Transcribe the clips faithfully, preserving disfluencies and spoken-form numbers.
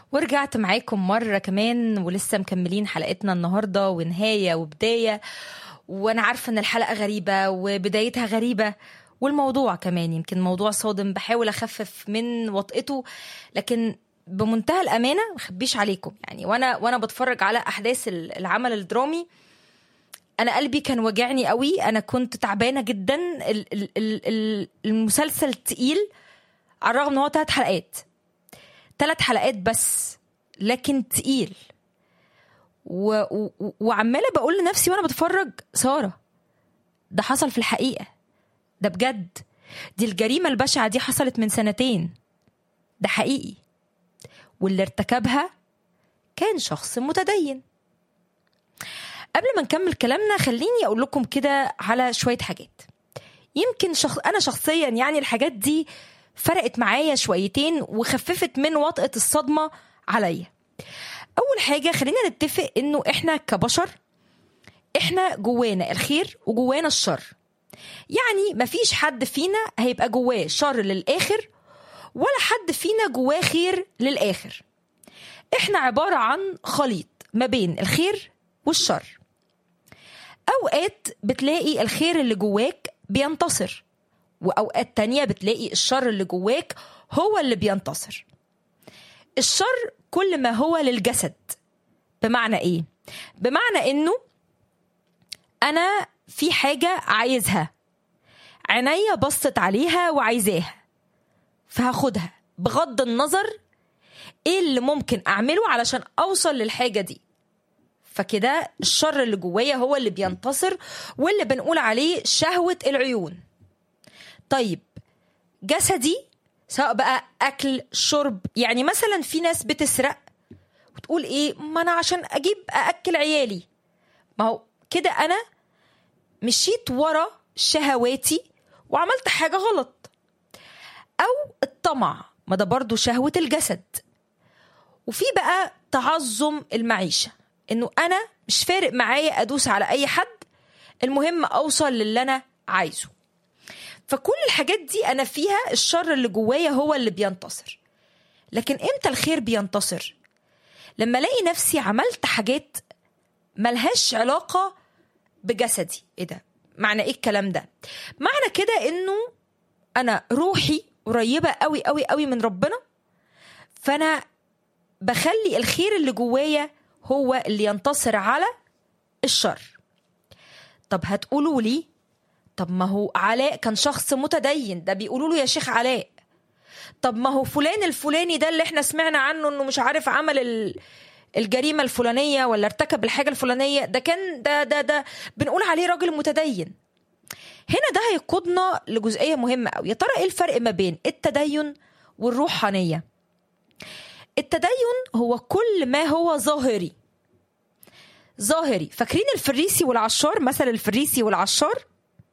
ورجعت معاكم مرة كمان ولسه مكملين حلقتنا النهاردة، ونهاية وبداية. وأنا عارفة أن الحلقة غريبة وبدايتها غريبة، والموضوع كمان يمكن موضوع صادم، بحاول أخفف من وطئته، لكن بمنتهى الأمانة مخبيش عليكم يعني. وأنا وأنا بتفرج على أحداث العمل الدرامي أنا قلبي كان وجعني قوي، أنا كنت تعبانة جدا. المسلسل تقيل على الرغم أنه هو ثلاث حلقات ثلاث حلقات بس، لكن تقيل. و... و... وعمالة بقول لنفسي وانا بتفرج، سارة ده حصل في الحقيقة، ده بجد، دي الجريمة البشعة دي حصلت من سنتين، ده حقيقي، واللي ارتكبها كان شخص متدين. قبل ما نكمل كلامنا خليني اقول لكم كده على شوية حاجات. يمكن شخص... انا شخصيا يعني الحاجات دي فرقت معايا شويتين وخففت من وطأة الصدمة عليا. أول حاجة خلينا نتفق إنه إحنا كبشر إحنا جوانا الخير وجوانا الشر، يعني مفيش حد فينا هيبقى جواه شر للآخر ولا حد فينا جواه خير للآخر. إحنا عبارة عن خليط ما بين الخير والشر. أوقات بتلاقي الخير اللي جواك بينتصر، وأوقات تانية بتلاقي الشر اللي جواك هو اللي بينتصر. الشر كل ما هو للجسد. بمعنى إيه؟ بمعنى إنه أنا في حاجة عايزها، عينيا بصت عليها وعايزاها، فهاخدها بغض النظر إيه اللي ممكن أعمله علشان أوصل للحاجة دي. فكده الشر اللي جوايا هو اللي بينتصر، واللي بنقول عليه شهوة العيون. طيب جسدي سواء بقى أكل شرب، يعني مثلا في ناس بتسرق وتقول إيه، ما أنا عشان أجيب أأكل عيالي، ما هو كده أنا مشيت ورا شهواتي وعملت حاجة غلط. أو الطمع، ما ده برضو شهوة الجسد. وفي بقى تعظم المعيشة، إنه أنا مش فارق معايا أدوس على أي حد، المهم أوصل للي أنا عايزه. فكل الحاجات دي أنا فيها الشر اللي جوايا هو اللي بينتصر. لكن إمتى الخير بينتصر؟ لما ألاقي نفسي عملت حاجات ملهاش علاقة بجسدي. إيه ده؟ معنى إيه الكلام ده؟ معنى كده إنه أنا روحي قريبة قوي قوي قوي من ربنا، فأنا بخلي الخير اللي جوايا هو اللي ينتصر على الشر. طب هتقولوا لي، طب ما هو علاء كان شخص متدين، ده بيقولوا له يا شيخ علاء. طب ما هو فلان الفلاني ده اللي احنا سمعنا عنه انه مش عارف عمل الجريمة الفلانية ولا ارتكب الحاجة الفلانية، ده كان ده ده ده بنقول عليه راجل متدين. هنا ده هيقودنا لجزئية مهمة قوي. يا ترى ايه الفرق ما بين التدين والروحانية؟ التدين هو كل ما هو ظاهري. ظاهري، فاكرين الفريسي والعشار؟ مثل الفريسي والعشار،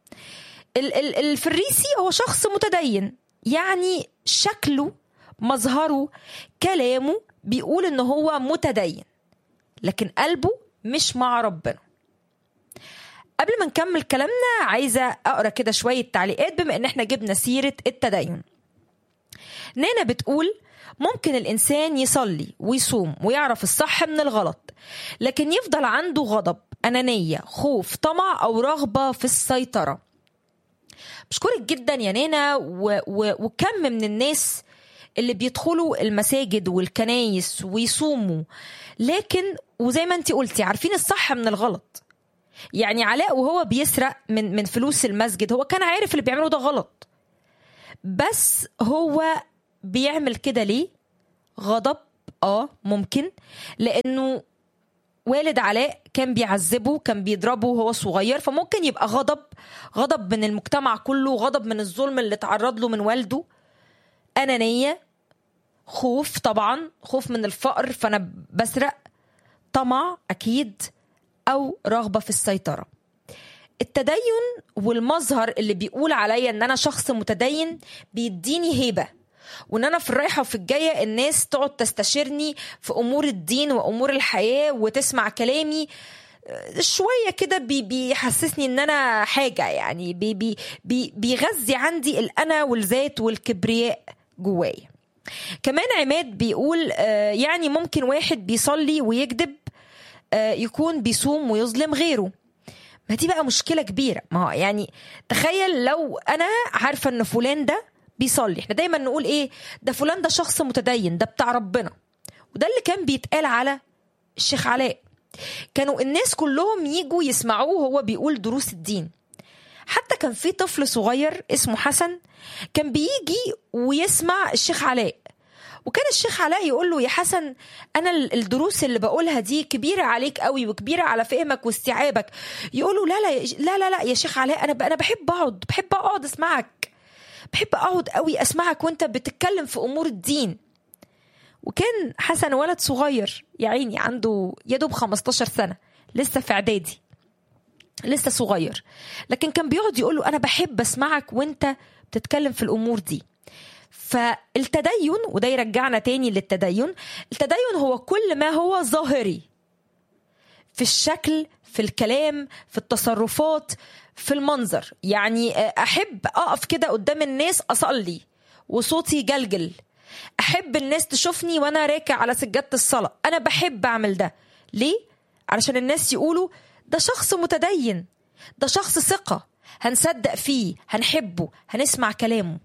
الفريسي هو شخص متدين، يعني شكله مظهره كلامه بيقول انه هو متدين، لكن قلبه مش مع ربنا. قبل ما نكمل كلامنا عايزة اقرأ كده شوية تعليقات بما ان احنا جبنا سيرة التدين. نانا بتقول ممكن الانسان يصلي ويصوم ويعرف الصح من الغلط، لكن يفضل عنده غضب، أنانية، خوف، طمع او رغبة في السيطرة. بشكرك جدا يا نانا. و... و... وكم من الناس اللي بيدخلوا المساجد والكنايس ويصوموا، لكن وزي ما انتي قلتي عارفين الصح من الغلط. يعني علاء وهو بيسرق من من فلوس المسجد، هو كان عارف اللي بيعمله ده غلط، بس هو بيعمل كده ليه؟ غضب، اه ممكن، لانه والد علاء كان بيعذبه، كان بيضربه وهو صغير، فممكن يبقى غضب، غضب من المجتمع كله، غضب من الظلم اللي تعرض له من والده. أنانية، خوف، طبعا خوف من الفقر فأنا بسرق. طمع أكيد، أو رغبة في السيطرة. التدين والمظهر اللي بيقول عليا ان انا شخص متدين بيديني هيبة، وان انا في الرايحة وفي الجاية الناس تقعد تستشيرني في امور الدين وامور الحياة وتسمع كلامي شوية كده، بي بيحسسني ان انا حاجة، يعني بي بي بي بيغذي عندي الانا والذات والكبرياء جوايا. كمان عماد بيقول آه يعني ممكن واحد بيصلي ويكذب آه يكون بيصوم ويظلم غيره. ما دي بقى مشكلة كبيرة. ما هو يعني تخيل لو أنا عارفة إن فلان ده بيصلي، احنا دايما نقول ايه؟ ده فلان ده شخص متدين، ده بتاع ربنا. وده اللي كان بيتقال على الشيخ علاء. كانوا الناس كلهم يجوا يسمعوه وهو بيقول دروس الدين. حتى كان في طفل صغير اسمه حسن كان بيجي ويسمع الشيخ علاء، وكان الشيخ علاء يقول له: يا حسن، انا الدروس اللي بقولها دي كبيره عليك قوي وكبيره على فهمك واستيعابك. يقول له: لا لا لا لا, لا يا شيخ علاء، انا انا بحب اقعد بحب اقعد اسمعك، بحب اقعد قوي اسمعك وانت بتتكلم في امور الدين. وكان حسن ولد صغير يا عيني، عنده يدوب خمستاشر سنة، لسه في اعدادي، لسه صغير، لكن كان بيقعد يقول له: انا بحب اسمعك وانت بتتكلم في الامور دي. فالتدين، وده يرجعنا تاني للتدين، التدين هو كل ما هو ظاهري في الشكل، في الكلام، في التصرفات، في المنظر. يعني احب اقف كده قدام الناس اصلي وصوتي جلجل، احب الناس تشوفني وانا راكع على سجادة الصلاة، انا بحب اعمل ده. ليه؟ علشان الناس يقولوا: ده شخص متدين، ده شخص ثقة، هنصدق فيه، هنحبه، هنسمع كلامه.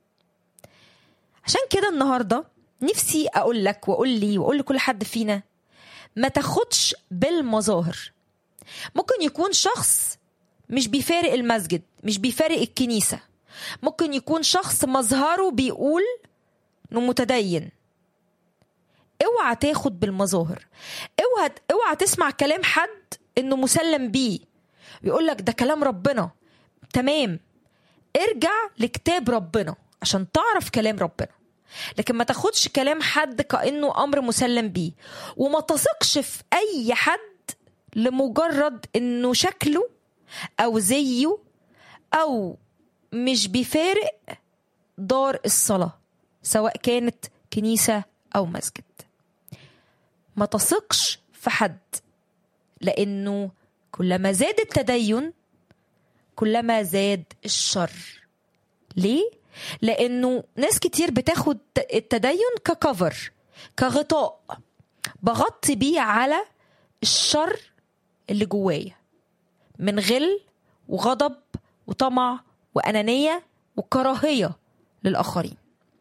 عشان كده النهاردة نفسي اقول لك واقول لي واقول لكل حد فينا: ما تاخدش بالمظاهر. ممكن يكون شخص مش بيفارق المسجد، مش بيفارق الكنيسة، ممكن يكون شخص مظهره بيقول انه متدين. اوعى تاخد بالمظاهر، اوعى اوعى تسمع كلام حد انه مسلم بيه بيقول لك ده كلام ربنا. تمام، ارجع لكتاب ربنا عشان تعرف كلام ربنا، لكن ما تاخدش كلام حد كأنه امر مسلم بيه. وما تثقش في اي حد لمجرد انه شكله او زيه او مش بيفارق دار الصلاة، سواء كانت كنيسة أو مسجد. ما تثقش في حد، لأنه كلما زاد التدين كلما زاد الشر. ليه؟ لأنه ناس كتير بتاخد التدين ككفر، كغطاء بغطي بيه على الشر اللي جوايا من غل وغضب وطمع وأنانية وكراهية للآخرين.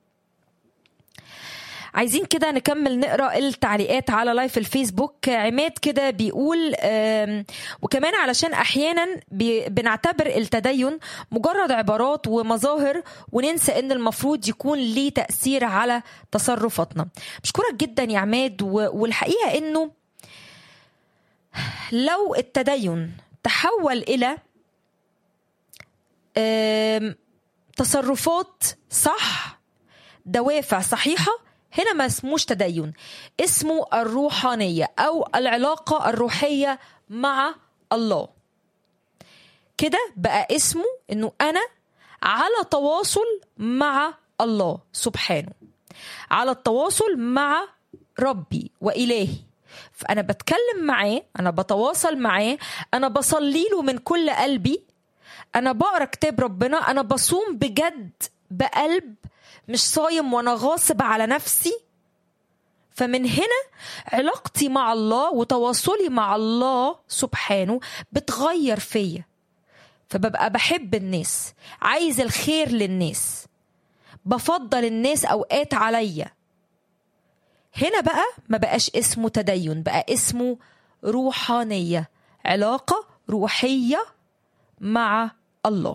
عايزين كده نكمل نقرأ التعليقات على لايف الفيسبوك. عماد كده بيقول: وكمان علشان أحيانا بنعتبر التدين مجرد عبارات ومظاهر وننسى إن المفروض يكون ليه تأثير على تصرفاتنا. بشكرك جدا يا عماد. والحقيقة إنه لو التدين تحول إلى تصرفات صح، دوافع صحيحة، هنا ما اسموش تدين، اسمه الروحانية أو العلاقة الروحية مع الله. كده بقى اسمه إنه أنا على تواصل مع الله سبحانه، على التواصل مع ربي وإلهي. فأنا بتكلم معاه، أنا بتواصل معاه، أنا بصلي له من كل قلبي، أنا بقرأ كتاب ربنا، أنا بصوم بجد بقلب، مش صايم وأنا غاصب على نفسي. فمن هنا علاقتي مع الله وتواصلي مع الله سبحانه بتغير فيا، فببقى بحب الناس، عايز الخير للناس، بفضل الناس أوقات عليا. هنا بقى ما بقاش اسمه تدين، بقى اسمه روحانية، علاقة روحية مع الله.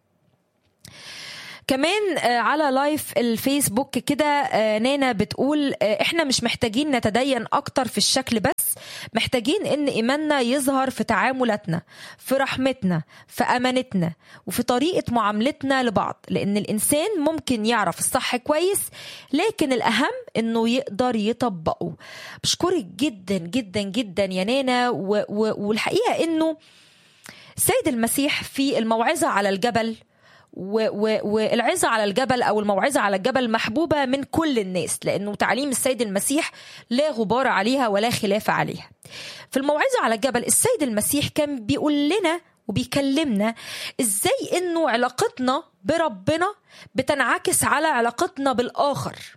كمان على لايف الفيسبوك كده نانا بتقول: احنا مش محتاجين نتدين اكتر في الشكل، بس محتاجين ان ايماننا يظهر في تعاملاتنا، في رحمتنا، في امانتنا، وفي طريقة معاملتنا لبعض. لان الانسان ممكن يعرف الصح كويس، لكن الاهم انه يقدر يطبقه. بشكرك جدا جدا جدا يا نانا. والحقيقة انه السيد المسيح في الموعظة على الجبل، والعظة على الجبل أو الموعظة على الجبل محبوبة من كل الناس، لأنه تعليم السيد المسيح لا غبار عليها ولا خلاف عليها. في الموعظة على الجبل السيد المسيح كان بيقول لنا وبيكلمنا إزاي إنه علاقتنا بربنا بتنعكس على علاقتنا بالآخر.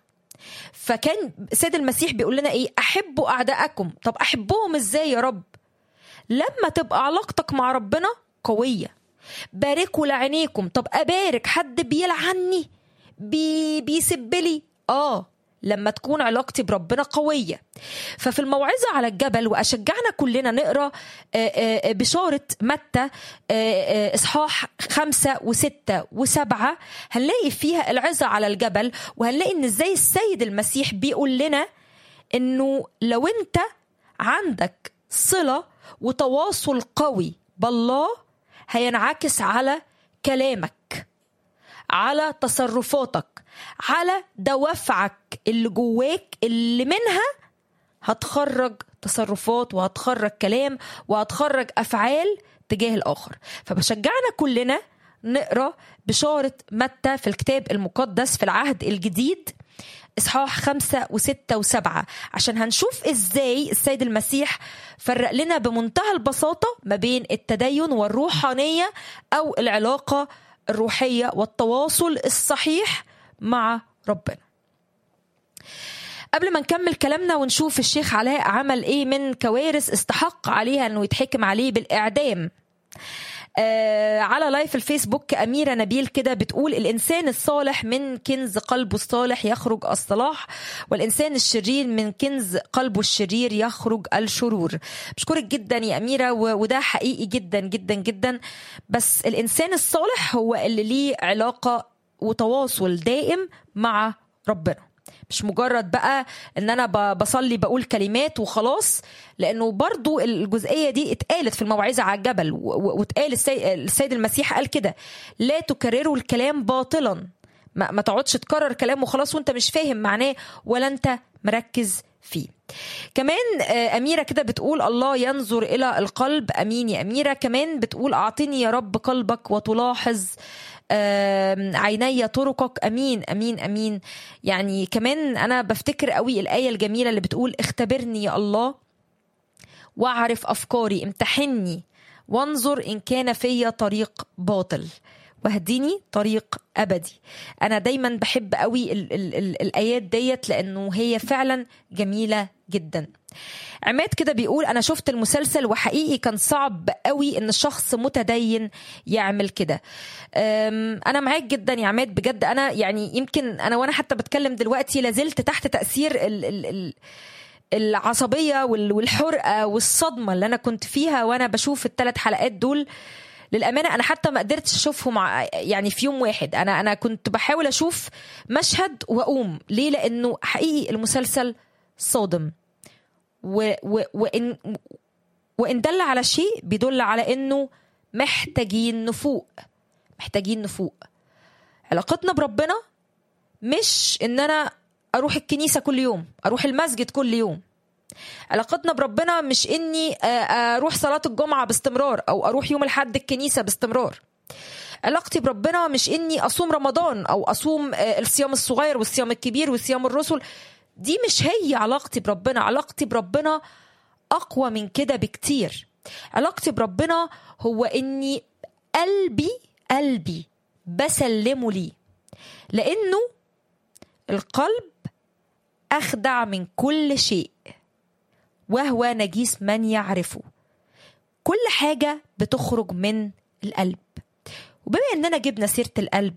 فكان سيد المسيح بيقول لنا ايه؟ احبوا اعدائكم. طب احبهم ازاي يا رب؟ لما تبقى علاقتك مع ربنا قوية. باركوا لعينيكم. طب ابارك حد بيلعني بي بيسبلي؟ اه لما تكون علاقتي بربنا قوية. ففي الموعظة على الجبل، وأشجعنا كلنا نقرأ بشارة متى إصحاح خمسة وستة وسبعة، هنلاقي فيها العظة على الجبل، وهنلاقي إن إزاي السيد المسيح بيقول لنا إنه لو أنت عندك صلة وتواصل قوي بالله هينعكس على كلامك، على تصرفاتك، على دوافعك اللي جواك، اللي منها هتخرج تصرفات وهتخرج كلام وهتخرج أفعال تجاه الآخر. فبشجعنا كلنا نقرأ بشارة متى في الكتاب المقدس في العهد الجديد إصحاح خمسة وستة وسبعة، عشان هنشوف إزاي السيد المسيح فرق لنا بمنتهى البساطة ما بين التدين والروحانية أو العلاقة الروحية والتواصل الصحيح مع ربنا. قبل ما نكمل كلامنا ونشوف الشيخ علاء عمل ايه من كوارث استحق عليها انه يتحكم عليه بالإعدام، آه على لايف الفيسبوك أميرة نبيل كده بتقول: الإنسان الصالح من كنز قلبه الصالح يخرج الصلاح، والإنسان الشرير من كنز قلبه الشرير يخرج الشرور. بشكرك جدا يا أميرة، وده حقيقي جدا جدا جدا. بس الإنسان الصالح هو اللي ليه علاقة وتواصل دائم مع ربنا، مش مجرد بقى ان انا بصلي بقول كلمات وخلاص، لانه برضو الجزئية دي اتقالت في الموعظة على الجبل، واتقال السيد المسيح قال كده: لا تكرروا الكلام باطلا. ما, ما تقعدش تكرر كلام وخلاص وانت مش فاهم معناه ولا انت مركز فيه. كمان أميرة كده بتقول: الله ينظر إلى القلب. أمين يا أميرة. كمان بتقول: أعطني يا رب قلبك وتلاحظ عيني طرقك. أمين أمين أمين. يعني كمان أنا بفتكر قوي الآية الجميلة اللي بتقول: اختبرني يا الله واعرف أفكاري، امتحني وانظر إن كان في طريق باطل واهديني طريق أبدي. أنا دايما بحب قوي ال ال ال الآيات ديت لأنه هي فعلا جميلة جدا. عماد كده بيقول: أنا شفت المسلسل وحقيقي كان صعب قوي إن الشخص متدين يعمل كده. أنا معاك جدا يا عماد بجد. أنا يعني يمكن أنا وأنا حتى بتكلم دلوقتي لازلت تحت تأثير ال ال ال العصبية والحرقة والصدمة اللي أنا كنت فيها وأنا بشوف الثلاث حلقات دول. للأمانة أنا حتى ما قدرتش أشوفهم يعني في يوم واحد. أنا أنا كنت بحاول أشوف مشهد وأقوم. ليه؟ لأنه حقيقي المسلسل صادم، و و وإن وإن دل على شيء بيدل على إنه محتاجين نفوق، محتاجين نفوق. علاقتنا بربنا مش إن أنا أروح الكنيسة كل يوم، أروح المسجد كل يوم. علاقتنا بربنا مش إني أروح صلاة الجمعة باستمرار أو أروح يوم الحد الكنيسة باستمرار. علاقتي بربنا مش إني أصوم رمضان أو أصوم الصيام الصغير والصيام الكبير والصيام الرسل. دي مش هي علاقتي بربنا. علاقتي بربنا أقوى من كده بكتير. علاقتي بربنا هو إني قلبي قلبي بسلمه لي، لأنه القلب أخدع من كل شيء وهو نجيس من يعرفه. كل حاجة بتخرج من القلب. وبما أننا جبنا سيرة القلب،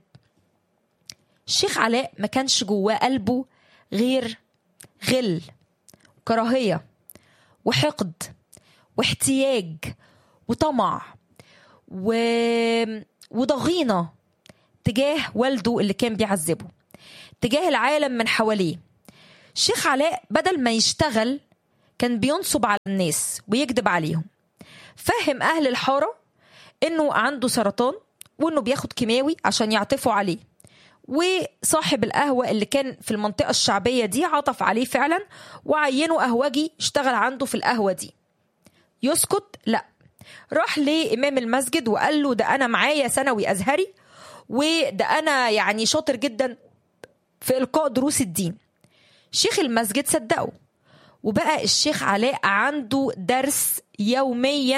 الشيخ علاء ما كانش جواه قلبه غير غل وكراهية وحقد واحتياج وطمع و... وضغينة تجاه والده اللي كان بيعذبه، تجاه العالم من حواليه. الشيخ علاء بدل ما يشتغل كان بينصب على الناس ويكذب عليهم. فهم أهل الحارة إنه عنده سرطان وإنه بياخد كيماوي عشان يعطفوا عليه، وصاحب القهوة اللي كان في المنطقة الشعبية دي عطف عليه فعلا وعينه قهوجي اشتغل عنده في القهوة دي. يسكت؟ لا، راح لإمام المسجد وقال له: ده أنا معايا ثانوي أزهري، وده أنا يعني شاطر جدا في إلقاء دروس الدين. شيخ المسجد صدقه، وبقى الشيخ علاء عنده درس يوميا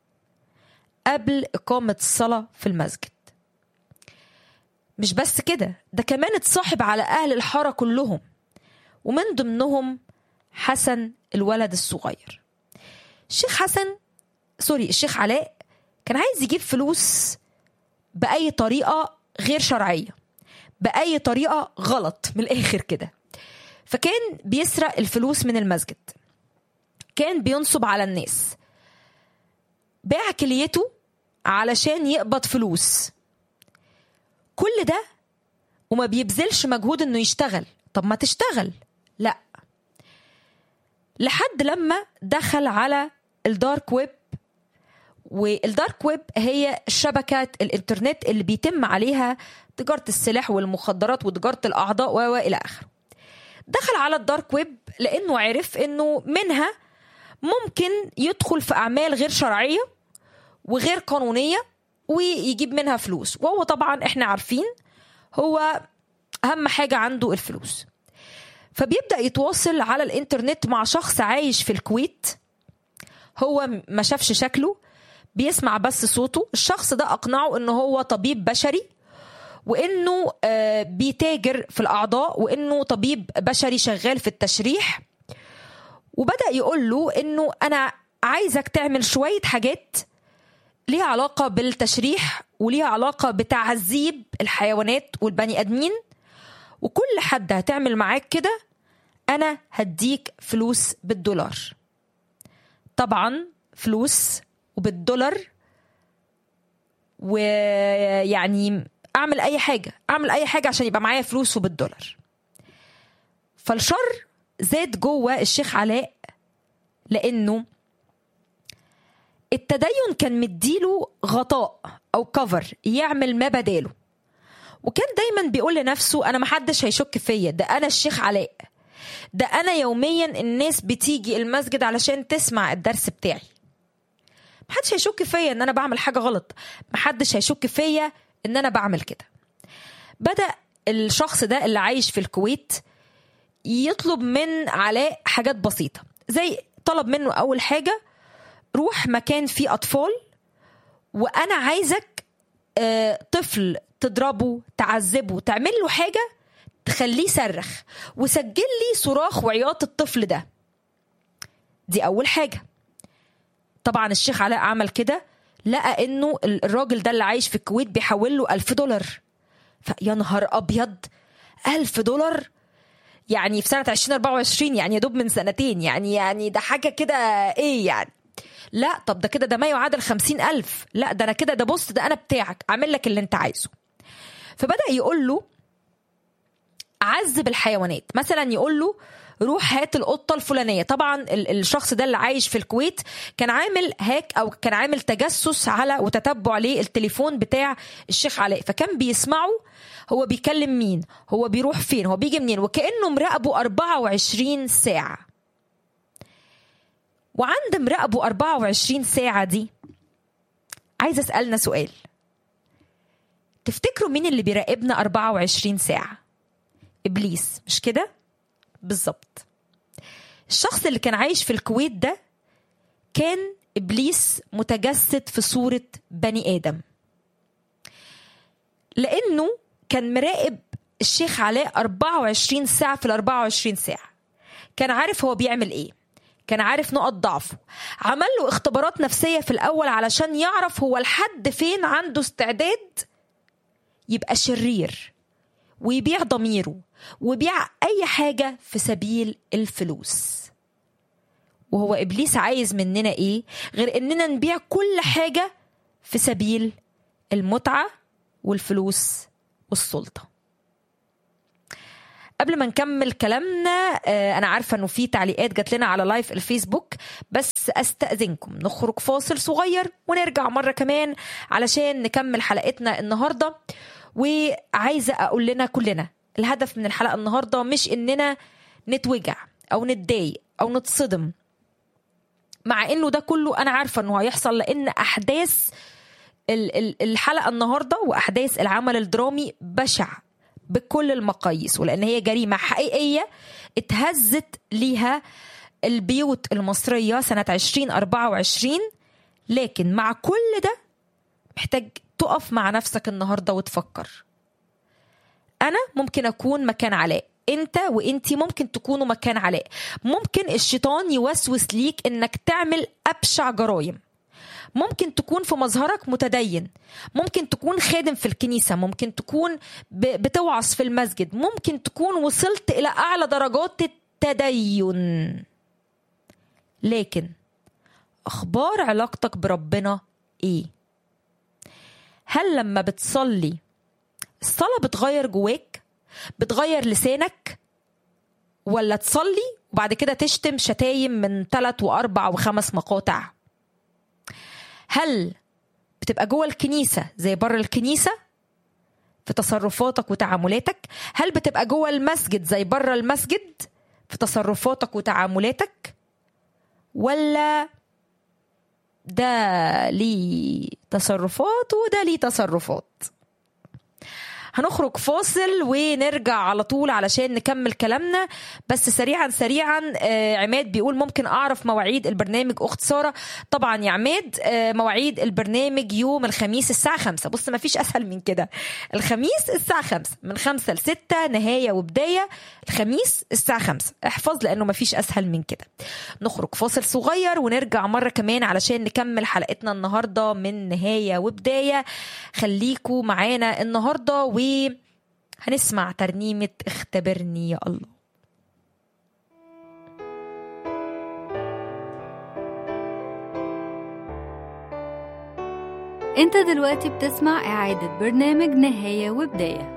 قبل إقامة الصلاة في المسجد. مش بس كده، ده كمان اتصاحب على أهل الحارة كلهم ومن ضمنهم حسن الولد الصغير. الشيخ حسن سوري الشيخ علاء كان عايز يجيب فلوس بأي طريقة غير شرعية، بأي طريقة غلط من الآخر كده. فكان بيسرق الفلوس من المسجد، كان بينصب على الناس، باع كليته علشان يقبض فلوس، كل ده وما بيبذلش مجهود انه يشتغل. طب ما تشتغل، لا. لحد لما دخل على الدارك ويب، والدارك ويب هي شبكة الانترنت اللي بيتم عليها تجارة السلاح والمخدرات وتجارة الأعضاء وإلى آخره. دخل على الدارك ويب لأنه عرف أنه منها ممكن يدخل في أعمال غير شرعية وغير قانونية ويجيب منها فلوس، وهو طبعا احنا عارفين هو أهم حاجة عنده الفلوس. فبيبدأ يتواصل على الانترنت مع شخص عايش في الكويت، هو ما شافش شكله، بيسمع بس صوته. الشخص ده أقنعه أنه هو طبيب بشري، وأنه بيتاجر في الأعضاء، وأنه طبيب بشري شغال في التشريح. وبدأ يقول له أنه أنا عايزك تعمل شوية حاجات ليها علاقة بالتشريح وليها علاقة بتعذيب الحيوانات والبني أدمين، وكل حد هتعمل معاك كده أنا هديك فلوس بالدولار. طبعا فلوس وبالدولار، ويعني أعمل أي حاجة أعمل أي حاجة عشان يبقى معايا فلوس وبالدولار. فالشر زاد جوه الشيخ علاء، لأنه التدين كان مديله غطاء أو كفر يعمل ما بداله، وكان دايما بيقول لنفسه أنا محدش هيشك فيا، ده أنا الشيخ علاء، ده أنا يوميا الناس بتيجي المسجد علشان تسمع الدرس بتاعي، محدش هيشك فيا ان انا بعمل حاجة غلط، محدش هيشك فيا ان انا بعمل كده. بدأ الشخص ده اللي عايش في الكويت يطلب من علاء حاجات بسيطة، زي طلب منه اول حاجة روح مكان فيه اطفال وانا عايزك طفل تضربه تعذبه تعمل له حاجة تخليه صرخ، وسجل لي صراخ وعياط الطفل ده. دي اول حاجة. طبعا الشيخ علاء عمل كده، لقى انه الراجل ده اللي عايش في الكويت بيحول له ألف دولار. فيا نهار ابيض، ألف دولار يعني في سنة عشرين أربعة وعشرين، يعني يدوب من سنتين، يعني يعني ده حاجة كده ايه يعني. لا طب ده كده ده ما يعادل خمسين ألف، لا ده انا كده ده بص ده انا بتاعك اعمل لك اللي انت عايزه. فبدأ يقول له عذب الحيوانات، مثلا يقول له روح هات القطة الفلانية. طبعا الشخص ده اللي عايش في الكويت كان عامل هاك او كان عامل تجسس على وتتبع للتليفون بتاع الشيخ علاء، فكان بيسمعه هو بيكلم مين، هو بيروح فين، هو بيجي منين، وكأنه مراقبه أربعة وعشرين ساعة. وعند مراقبه أربعة وعشرين ساعة دي عايز أسألنا سؤال، تفتكروا مين اللي بيراقبنا أربعة وعشرين ساعة؟ إبليس، مش كده؟ بالظبط. الشخص اللي كان عايش في الكويت ده كان إبليس متجسد في صورة بني آدم، لأنه كان مراقب الشيخ علاء أربعة وعشرين ساعة في الأربعة وعشرين ساعة، كان عارف هو بيعمل إيه، كان عارف نقط ضعفه، عمل له اختبارات نفسية في الأول علشان يعرف هو لحد فين عنده استعداد يبقى شرير ويبيع ضميره ويبيع أي حاجة في سبيل الفلوس. وهو إبليس عايز مننا إيه غير إننا نبيع كل حاجة في سبيل المتعة والفلوس والسلطة. قبل ما نكمل كلامنا، أنا عارفة أنه في تعليقات جات لنا على لايف الفيسبوك، بس أستأذنكم نخرج فاصل صغير ونرجع مرة كمان علشان نكمل حلقتنا النهاردة. وعايزة أقول لنا كلنا الهدف من الحلقة النهاردة مش إننا نتوجع أو نتضايق أو نتصدم، مع إنه ده كله أنا عارفة إنه هيحصل، لأن أحداث الحلقة النهاردة وأحداث العمل الدرامي بشع بكل المقاييس، ولأن هي جريمة حقيقية اتهزت ليها البيوت المصرية سنة عشرين أربعة وعشرين. لكن مع كل ده محتاج تقف مع نفسك النهاردة وتفكر، أنا ممكن أكون مكان علاء، انت وانتي ممكن تكونوا مكان علاء. ممكن الشيطان يوسوس ليك انك تعمل ابشع جرائم. ممكن تكون في مظهرك متدين، ممكن تكون خادم في الكنيسة، ممكن تكون بتوعظ في المسجد، ممكن تكون وصلت إلى أعلى درجات التدين، لكن أخبار علاقتك بربنا إيه؟ هل لما بتصلي الصلاة بتغير جواك، بتغير لسانك، ولا تصلي وبعد كده تشتم شتايم من ثلاث وأربع وخمس مقاطع؟ هل بتبقى جوه الكنيسة زي بره الكنيسة في تصرفاتك وتعاملاتك؟ هل بتبقى جوه المسجد زي بره المسجد في تصرفاتك وتعاملاتك؟ ولا ده ليه تصرفات وده ليه تصرفات؟ هنخرج فاصل ونرجع على طول علشان نكمل كلامنا. بس سريعا سريعا آه عماد بيقول ممكن أعرف مواعيد البرنامج أخت سارة؟ طبعا يا عماد آه مواعيد البرنامج يوم الخميس الساعة خمسة. بص ما فيش أسهل من كده، الخميس الساعة خمسة، من خمسة لستة نهاية وبداية، الخميس الساعة خمسة. احفظ لأنه ما فيش أسهل من كده. نخرج فاصل صغير ونرجع مرة كمان علشان نكمل حلقتنا النهاردة من نهاية وبداية. خليكوا معانا النهاردة و هنسمع ترنيمة اختبرني يا الله. انت دلوقتي بتسمع إعادة برنامج نهاية وبداية.